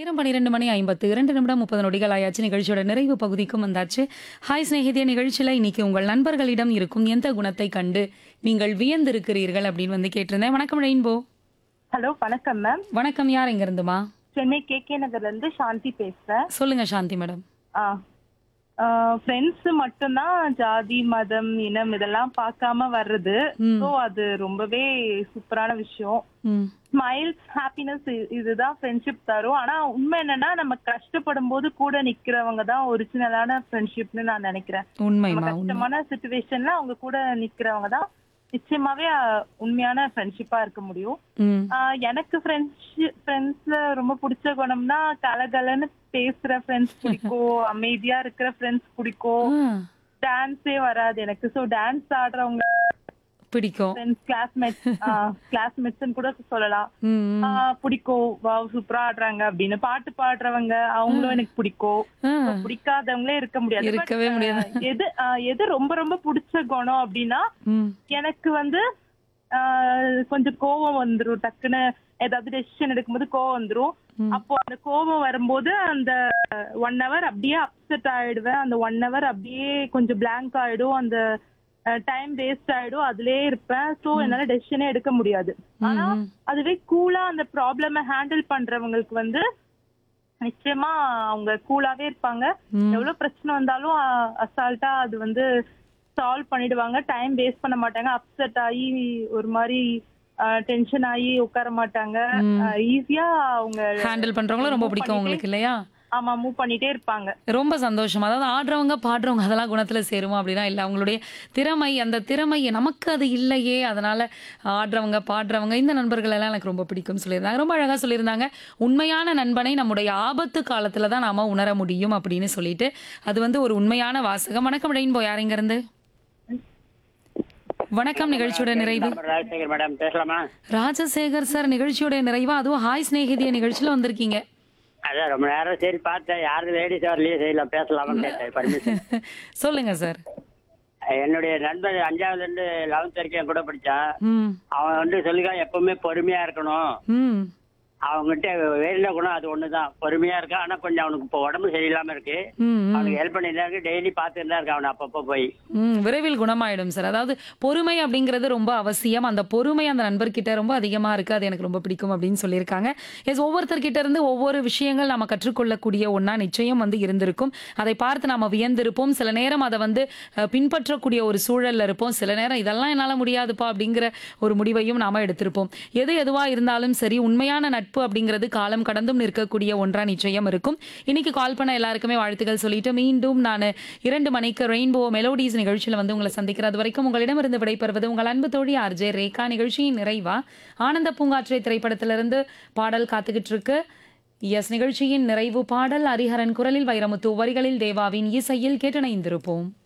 நேரம் 12:52 30 ஆயாச்சு. நிகழ்ச்சியோட நிறைவு பகுதிக்கும் வந்தாச்சு. ஹாய் சிநேகிதிய நிகழ்ச்சியில இன்னைக்கு உங்கள் நண்பர்களிடம் இருக்கும் எந்த குணத்தை கண்டு நீங்கள் வியந்திருக்கிறீர்கள் அப்படின்னு வந்து கேட்டிருந்தேன். வணக்கம் ரெயின்போ. ஹலோ வணக்கம் மேம். வணக்கம், யார் எங்க இருந்துமா? சென்னை கேகே நகர்ல இருந்து சாந்தி பேசுறேன். சொல்லுங்க சாந்தி மேடம். ஃப்ரெண்ட்ஸ் மட்டும்தான் ஜாதி மதம் இனம் இதெல்லாம் பார்க்காம வர்றது. ஸோ அது ரொம்பவே சூப்பரான விஷயம். ம் ஸ்மைல்ஸ் ஹாப்பினஸ் இதுதான் ஃப்ரெண்ட்ஷிப் தரும். ஆனா உண்மை என்னன்னா நம்ம கஷ்டப்படும் போது கூட நிக்கிறவங்க தான் ஒரிஜினலான ஃப்ரெண்ட்ஷிப்னு நான் நினைக்கிறேன். நம்ம உண்மைமா உண்மை. கஷ்டமான சுச்சுவேஷன்ல அவங்க கூட நிக்கிறவங்க தான் நிச்சயமாவே உண்மையான ஃப்ரெண்ட்ஷிப்பா இருக்க முடியும். ம் எனக்கு ஃப்ரெண்ட்ஸ்ல ரொம்ப பிடிச்ச குணம்னா கலகலன்னு பேசுற ஃப்ரெண்ட்ஸ் பிடிக்கும், அமைதியா இருக்கிற ஃப்ரெண்ட்ஸ் பிடிக்கும். ஆ, டான்ஸே வராது எனக்கு. ஸோ டான்ஸ் ஆடுறவங்க பிடிக்கும். ஃப்ரெண்ட்ஸ் கிளாஸ்மேட்ஸ்ன்னு கூட சொல்லலாம். ம் ம். பிடிக்கும். வாவ் சூப்பரா ஆடுறாங்க அப்படின்னு. பாட்டு பாடுறவங்க அவங்களும் எனக்கு பிடிக்கும். ஆ, பிடிக்காதவங்களே இருக்க முடியாது. But, இருக்கவே முடியாது. எது ரொம்ப ரொம்ப பிடிச்ச குணம் அப்படின்னா ம் எனக்கு வந்து கொஞ்சம் கோவம் வந்துரும். டக்குன்னு ஏதாவது டெசிஷன் எடுக்கும்போது கோவம் வந்துரும். அப்போ அந்த கோவம் வரும்போது அந்த 1 hour அப்படியே அப்செட் ஆயிடுவேன். அந்த 1 hour அப்படியே கொஞ்சம் பிளாங்க் ஆயிடும். அந்த டைம் வேஸ்ட் ஆயிடும். அதுலயே இருப்பேன். சோ என்னால டெசிஷனே எடுக்க முடியாது. ஆனா அதுவே கூலா அந்த ப்ராப்ளம ஹேண்டில் பண்றவங்களுக்கு வந்து நிச்சயமா அவங்க கூலாவே இருப்பாங்க. எவ்வளவு பிரச்சனை வந்தாலும் அசால்ட்டா அது வந்து சால்வ் பண்ணிடுவாங்க. டைம் வேஸ்ட் பண்ண மாட்டாங்க. அப்செட் ஆகி ஒரு மாதிரி டென்ஷன் ஆகி உட்கார மாட்டாங்க. ஈஸியா அவங்க ஹேண்டில் பண்றவங்களும் ரொம்ப பிடிக்கும் உங்களுக்கு இல்லையா? ஆமா மூவ் பண்ணிட்டே இருப்பாங்க. ரொம்ப சந்தோஷம். அதாவது ஆடுறவங்க, பாடுறவங்க அதெல்லாம் குணத்துல சேருமா அப்படின்னா இல்ல. அவங்களுடைய திறமை, அந்த திறமை நமக்கு அது இல்லையே. அதனால ஆடுறவங்க, பாடுறவங்க இந்த நண்பர்கள் எல்லாம் எனக்கு ரொம்ப பிடிக்கும்னு சொல்லியிருந்தாங்க. ரொம்ப அழகா சொல்லியிருந்தாங்க. உண்மையான நண்பனை நம்முடைய ஆபத்து காலத்துல தான் நாம உணர முடியும் அப்படின்னு சொல்லிட்டு அது வந்து ஒரு உண்மையான வாசகம். வணக்கம் ரெயின்போ, யார் எங்க இருந்து? வணக்கம், நிகழ்ச்சியோட நிறைவு. ராஜசேகர் மேடம் பேசலாமா? ராஜசேகர் சார், நிகழ்ச்சியோட நிறைவா அதுவும் ஹாய் சிநேகிதிய நிகழ்ச்சியில வந்திருக்கீங்க. அதான் ரொம்ப நேரம் சரி பார்த்தேன், யாரும் லேடிஸ் வரலையே, செய்யலாம் பேசலாமான்னு கேட்டேன் பர்மிஷன். சொல்லுங்க சார். என்னுடைய நண்பர் 5வது இருந்து 11th வரைக்கும் என் கூட படிச்சான். ம் அவன் வந்து சொல்லிக்கான் எப்பவுமே பொறுமையா இருக்கணும். ம் அவங்ககிட்ட வேலை குணம் அது ஒண்ணுதான், பொறுமையா இருக்கான். ஆனா கொஞ்சம் அவனுக்கு இப்போ உடம்பு சரியில்லாம இருக்கு. ம் ம். அவனுக்கு ஹெல்ப் பண்ணிட்டு டெய்லி பார்த்துட்டு தான் இருக்கான் அவனை அப்பப்போ போய். விரைவில் குணமாயிடும் சார். அதாவது பொறுமை அப்படிங்கிறது ரொம்ப அவசியம். அந்த பொறுமை அந்த நண்பர்கிட்ட ரொம்ப அதிகமா இருக்கு. அது எனக்கு ரொம்ப பிடிக்கும் அப்படின்னு சொல்லியிருக்காங்க. எஸ், ஒவ்வொருத்தர்கிட்ட இருந்து ஒவ்வொரு விஷயங்கள் நம்ம கற்றுக்கொள்ளக்கூடிய ஒண்ணா நிச்சயம் வந்து இருந்திருக்கும். அதை பார்த்து நாம வியந்திருப்போம். சில நேரம் அதை வந்து பின்பற்றக்கூடிய ஒரு சூழல்ல இருப்போம். சில நேரம் இதெல்லாம் என்னால முடியாதுப்பா அப்படிங்கிற ஒரு முடிவையும் நாம எடுத்திருப்போம். எதுவா இருந்தாலும் சரி, உண்மையான நட்பு அப்படிங்கிறது காலம் கடந்தும் நிற்கக்கூடிய ஒன்றா நிச்சயம் இருக்கும். இன்னைக்கு கால் பண்ண எல்லாருக்குமே வாழ்த்துக்கள் சொல்லிட்டு மீண்டும் நான் 2 மணிக்கு ரெயின்போ மெலோடிஸ் நிகழ்ச்சியில வந்து உங்களை சந்திக்கிறேன். அது வரைக்கும் உங்களிடமிருந்து விடைபெறுவது உங்கள் அன்பு தோழி ஆர்ஜே ரேகா. நிகழ்ச்சியின் நிறைவா ஆனந்த பூங்காற்றை திரைப்படத்திலிருந்து பாடல் காத்துக்கிட்டு இருக்கு. எஸ், நிகழ்ச்சியின் நிறைவு பாடல் ஹரிஹரன் குரலில், வைரமுத்து வரிகளில், தேவாவின் இசையில் கேட்டணைந்திருப்போம்.